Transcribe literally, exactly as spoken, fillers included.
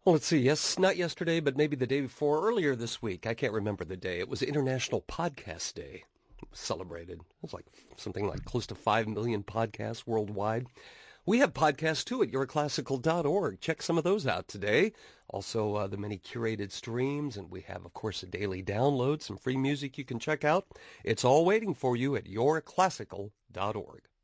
Well, let's see. Yes, not yesterday, but maybe the day before, earlier this week. I can't remember the day. It was International Podcast Day. It was celebrated. It was like something like close to five million podcasts worldwide. We have podcasts, too, at your classical dot org. Check some of those out today. Also, uh, the many curated streams, and we have, of course, a daily download, some free music you can check out. It's all waiting for you at your classical dot org.